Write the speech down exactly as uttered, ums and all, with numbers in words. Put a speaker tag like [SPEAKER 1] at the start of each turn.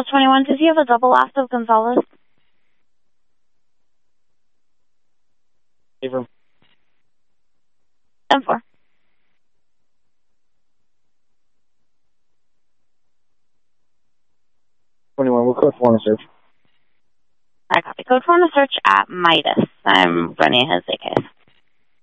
[SPEAKER 1] Dallas twenty-one, does he have a double last of Gonzalez?
[SPEAKER 2] Favor.
[SPEAKER 1] ten four.
[SPEAKER 2] twenty-one, we'll code four on a search.
[SPEAKER 1] I copy. Code four on a search at Midas. I'm running his A Ks.